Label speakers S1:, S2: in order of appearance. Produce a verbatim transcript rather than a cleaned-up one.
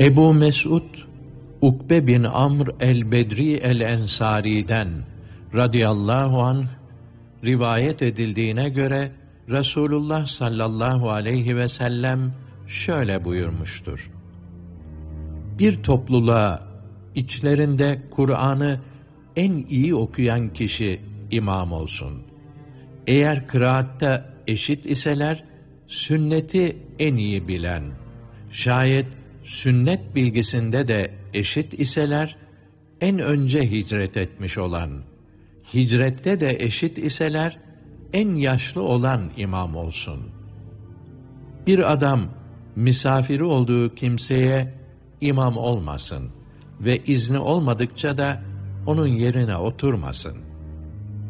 S1: Ebu Mes'ud, Ukbe bin Amr el-Bedri el-Ensari'den radıyallahu anh rivayet edildiğine göre Resulullah sallallahu aleyhi ve sellem şöyle buyurmuştur: Bir topluluğa içlerinde Kur'an'ı en iyi okuyan kişi imam olsun. Eğer kıraatte eşit iseler, sünneti en iyi bilen, şayet sünnet bilgisinde de eşit iseler, en önce hicret etmiş olan, hicrette de eşit iseler, en yaşlı olan imam olsun. Bir adam, misafiri olduğu kimseye imam olmasın ve izni olmadıkça da onun yerine oturmasın.